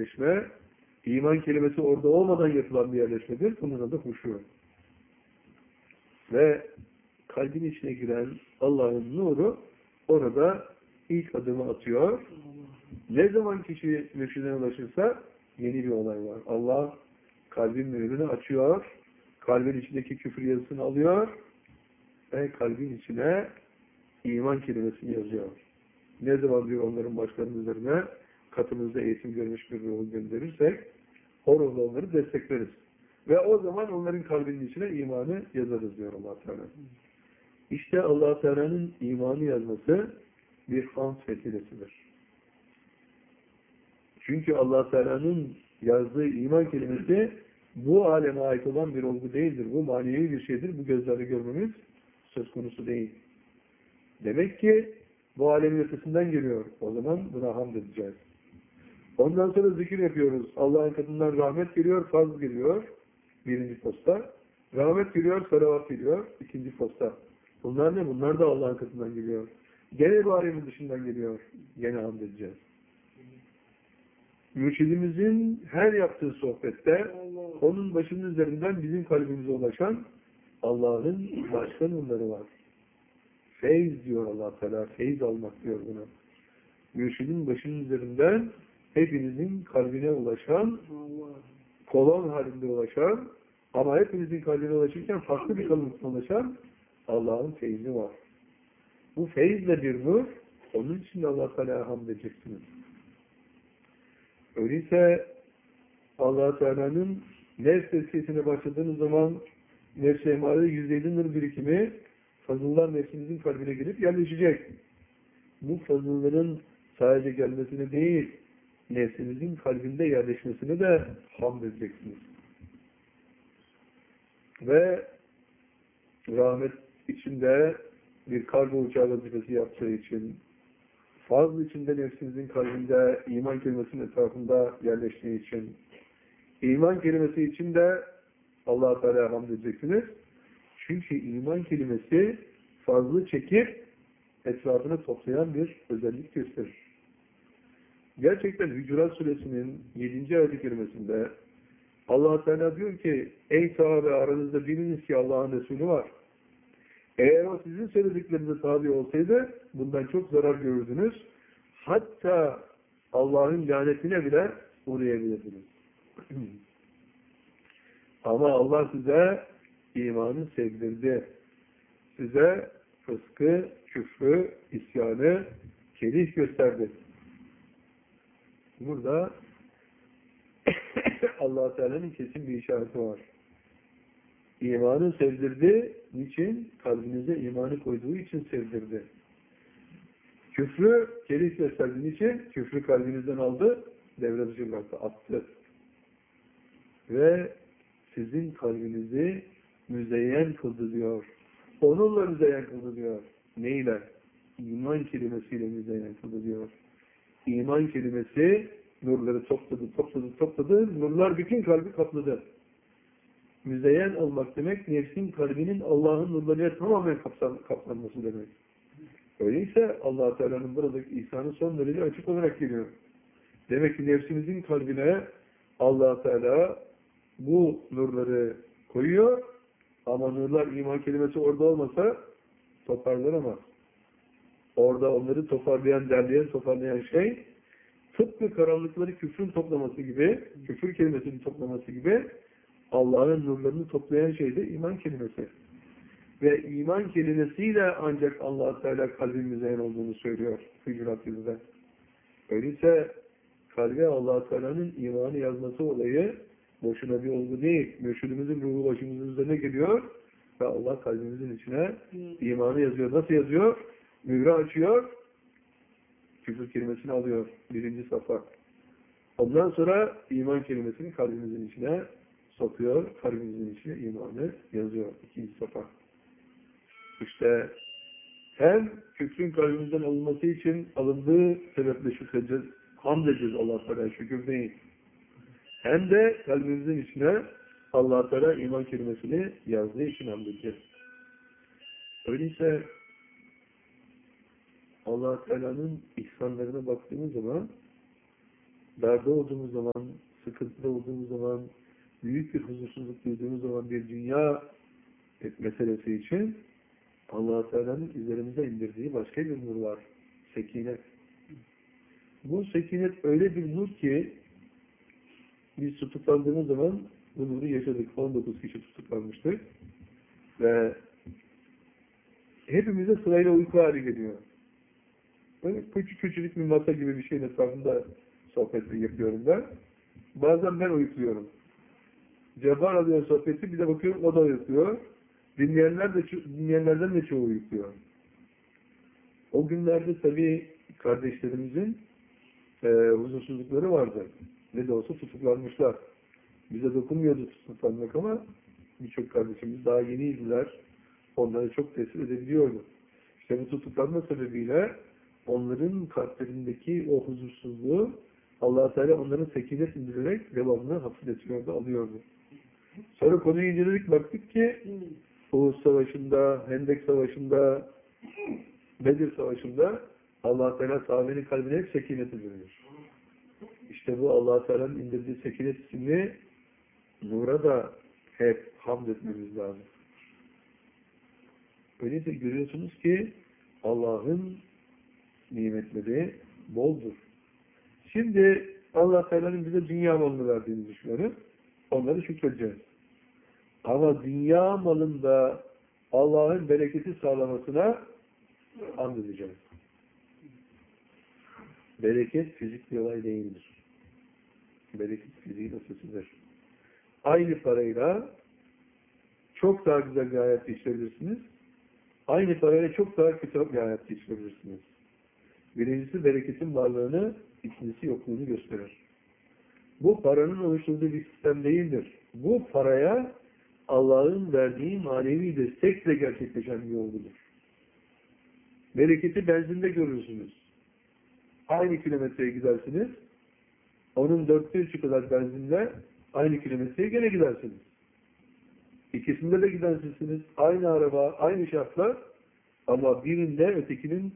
yerleşme, iman kelimesi orada olmadan yapılan bir yerleşmedir. Bunun adı huşu. Ve kalbin içine giren Allah'ın nuru orada ilk adımı atıyor. Ne zaman kişi mürşidine ulaşırsa yeni bir olay var. Allah kalbin mühürünü açıyor, kalbin içindeki küfür yazısını alıyor ve kalbin içine iman kelimesini yazıyor. Ne zaman diyor onların başlarının üzerine katımızda eğitim görmüş bir ruhu gönderirsek o ruhla onları destekleriz. Ve o zaman onların kalbinin içine imanı yazarız diyor Allah Teala. İşte Allah Teala'nın imanı yazması bir hamd vesilesidir. Çünkü Allah Teala'nın yazdığı iman kelimesi bu aleme ait olan bir olgu değildir. Bu manevi bir şeydir. Bu gözlerle görmemiz söz konusu değil. Demek ki bu alemin ötesinden geliyor. O zaman buna hamd edeceğiz. Ondan sonra zikir yapıyoruz. Allah'ın katından rahmet geliyor, fazl geliyor. Birinci posta. Rahmet geliyor, salavat geliyor. İkinci posta. Bunlar ne? Bunlar da Allah'ın katından geliyor. Gene bu alemin dışından geliyor. Gene hamd edeceğiz. Mürşidimizin her yaptığı sohbette onun başının üzerinden bizim kalbimize ulaşan Allah'ın başka nurları var. Feyz diyor Allah Teala. Feyz almak diyor buna. Mürşidin başının üzerinden hepinizin kalbine ulaşan, kolon halinde ulaşan ama hepinizin kalbine ulaşırken farklı bir kalıntıya ulaşan Allah'ın feyzi var. Bu feyzle bir nur, onun için de Allah Teala'ya hamd edeceksiniz. Öyleyse Allah Teala'nın nefs tezkiyesine başladığınız zaman nefs-i emare %50 nur birikimi fazıllar nefsinizin kalbine gelip yerleşecek. Bu fazılların sadece gelmesine değil, nefsinizin kalbinde yerleşmesine de hamd edeceksiniz. Ve rahmet içinde bir kargo uçağı vazifesi yaptığı için, fazl içinde nefsinizin kalbinde iman kelimesinin etrafında yerleştiği için, iman kelimesi için de Allah-u Teala'ya hamd edeceksiniz. Çünkü iman kelimesi fazlı çekip etrafını toplayan bir özellik gösterir. Gerçekten Hücurat Suresinin 7. ayet-i kerimesinde Allah Teala diyor ki, ey sahabe aranızda biliniz ki Allah'ın Resulü var. Eğer o sizin söylediklerinize tabi olsaydı bundan çok zarar görürdünüz. Hatta Allah'ın lanetine bile uğrayabilirdiniz. Ama Allah size imanı sevdirdi. Size fıskı, küfrü, isyanı kerih gösterdi. Burada Allah Teala'nın kesin bir işareti var. İmanı sevdirdi. Niçin? Kalbinize imanı koyduğu için sevdirdi. Küfrü kerih gösterdiği için küfrü kalbinizden aldı, devre dışı bıraktı, attı. Ve sizin kalbinizi müzeyyen kıldı diyor. Onunla müzeyyen kıldı diyor. Neyle? İman kelimesiyle müzeyyen kıldı diyor. İman kelimesi nurları topladı. Nurlar bütün kalbi kapladı. Müzeyyen olmak demek, nefsin kalbinin Allah'ın nurlarıyla tamamen kaplanması demek. Öyleyse Allah Teala'nın buradaki ihsanı son derece açık olarak geliyor. Demek ki nefsimizin kalbine Allah Teala bu nurları koyuyor ama nurlar iman kelimesi orada olmasa toparlanamaz. Orada onları toparlayan, derleyen, toparlayan şey tıpkı karanlıkları küfrün toplaması gibi, küfür kelimesinin toplaması gibi Allah'ın nurlarını toplayan şey de iman kelimesi. Ve iman kelimesiyle ancak Allah Teala kalbimize olduğunu söylüyor Hücurat 1'de. Öyleyse kalbe Allah Teala'nın imanı yazması olayı boşuna bir olgu değil. Mürşidimizin ruhu başımızın üzerine geliyor ve Allah kalbimizin içine imanı yazıyor. Nasıl yazıyor? Mühre açıyor, küfür kelimesini alıyor. 1. safa. Ondan sonra iman kelimesini kalbimizin içine sokuyor. Kalbimizin içine imanı yazıyor. 2. safa. İşte hem küfrün kalbimizden alınması için alındığı sebeple şükredeceğiz. Hamd edeceğiz Allah Teala, şükür değil. Hem de kalbimizin içine Allah Teala iman kelimesini yazdığı için hamd edeceğiz. Öyleyse Allah Teala'nın ihsanlarına baktığımız zaman darda olduğumuz zaman, sıkıntıda olduğumuz zaman, büyük bir huzursuzluk duyduğumuz zaman bir dünya meselesi için Allah-u Teala'nın üzerimize indirdiği başka bir nur var. Sekinet. Bu sekinet öyle bir nur ki biz tutuklandığımız zaman bu nuru yaşadık. 19 kişi tutuklanmıştık. Ve hepimize sırayla uyku hali geliyor. Böyle küçücük bir masa gibi bir şeyin etrafında sohbeti yapıyorum ben. Bazen ben uyukluyorum. Cebbar alıyor sohbeti, bir de bakıyorum o da uyukluyor. Dinleyenlerden de çoğu uyukluyor. O günlerde tabii kardeşlerimizin huzursuzlukları vardı. Ne de olsa tutuklanmışlar. Bize dokunmuyordu tutuklanmak ama birçok kardeşimiz daha yeniydiler. Onları çok tesir edebiliyordu. İşte bu tutuklanma sebebiyle onların kalplerindeki o huzursuzluğu Allah-u Teala onların sekinet indirerek devamını hafifletiyordu, alıyordu. Sonra konuyu inceledik, baktık ki Uhud Savaşı'nda, Hendek Savaşı'nda, Bedir Savaşı'nda Allah-u Teala sahabenin kalbine hep sekinet indiriyor. İşte bu Allah-u Teala'nın indirdiği sekinet isimli nura da hep hamd etmemiz lazım. Öyleyse görüyorsunuz ki Allah'ın nimetleri boldur. Şimdi Allah Teala'nın bize dünya malını verdiğini düşünelim. Onları şükredeceğiz. Ama dünya malında Allah'ın bereketi sağlamasına hamd edeceğiz. Bereket fizik bir olay değildir. Bereket fiziğin ötesidir. Aynı parayla çok daha güzel bir hayat geçirebilirsiniz. Aynı parayla çok daha kötü bir hayat geçirebilirsiniz. Birincisi bereketin varlığını, ikincisi yokluğunu gösterir. Bu paranın oluşturduğu bir sistem değildir. Bu paraya Allah'ın verdiği manevi destekle gerçekleşen bir olgudur. Bereketi benzinde görürsünüz. Aynı kilometreye gidersiniz. Onun 4/3 kadar benzinle aynı kilometreye gene gidersiniz. İkisinde de giden sizsiniz. Aynı araba, aynı şartlar ama birinde ötekinin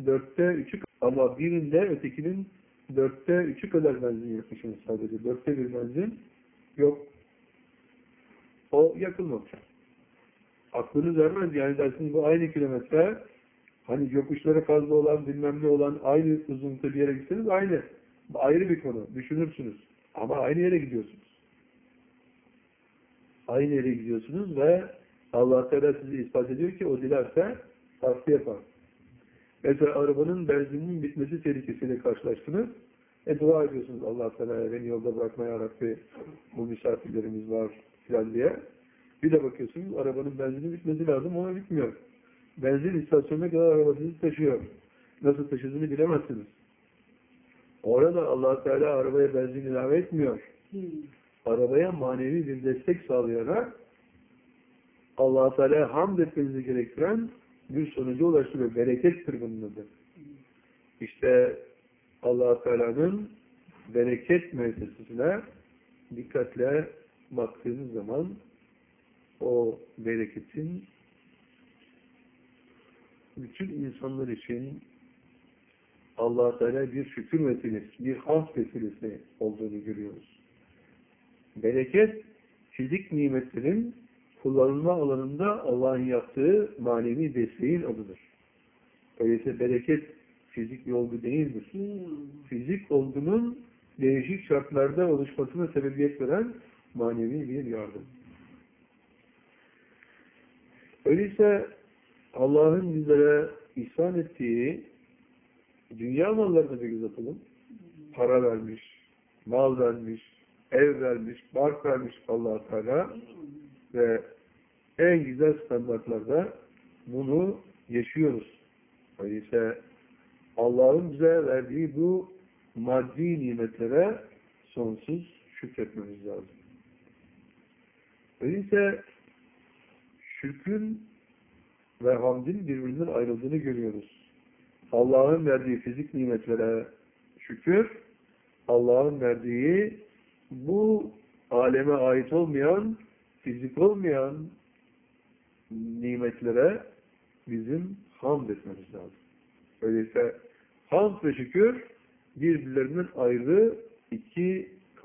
4/3 kadar benzin yakmışsınız sadece. 1/4 benzin yok. O yakılmamış. Aklınız ermez yani dersiniz bu aynı kilometre, hani yokuşları fazla olan, bilmem ne olan aynı uzunlukta bir yere gitseniz aynı. Ayrı bir konu. Düşünürsünüz. Ama aynı yere gidiyorsunuz. Aynı yere gidiyorsunuz ve Allah Teala sizi ispat ediyor ki o dilerse farklı yapar. Mesela arabanın benzininin bitmesi tehlikesiyle karşılaştınız. Dua ediyorsunuz Allah Teala'ya, beni yolda bırakma ya Rabbi, bu misafirlerimiz var filan diye. Bir de bakıyorsunuz arabanın benzini bitmesi lazım ama bitmiyor. Benzin istasyonuna kadar araba sizi taşıyor. Nasıl taşıdığını bilemezsiniz. Orada Allah Teala arabaya benzin ilave etmiyor. Arabaya manevi bir destek sağlayarak Allah Teala hamd etmenizi gerektiren bir sonuca ulaştırıyor. Berekettir bunun adı. İşte Allah Teala'nın bereket müessesesine dikkatle baktığınız zaman o bereketin bütün insanlar için Allah Teala bir şükür vesilesi, bir hamd vesilesi olduğunu görüyoruz. Bereket, fizik nimetlerin kullanılma alanında Allah'ın yaptığı manevi desteğin adıdır. Öyleyse bereket fizik bir olgu değildir. Fizik olgunun değişik şartlarda oluşmasına sebebiyet veren manevi bir yardım. Öyleyse Allah'ın bizlere ihsan ettiği dünya mallarına bir göz atalım. Para vermiş, mal vermiş, ev vermiş, bark vermiş Allah-u Teala ve en güzel standartlarda bunu yaşıyoruz. Öyleyse Allah'ın bize verdiği bu maddi nimetlere sonsuz şükretmemiz lazım. Öyleyse şükrün ve hamdin birbirinden ayrıldığını görüyoruz. Allah'ın verdiği fizik nimetlere şükür, Allah'ın verdiği bu aleme ait olmayan, fizik olmayan nimetlere bizim hamd etmemiz lazım. Öyleyse hamd ve şükür birbirlerinden ayrı 2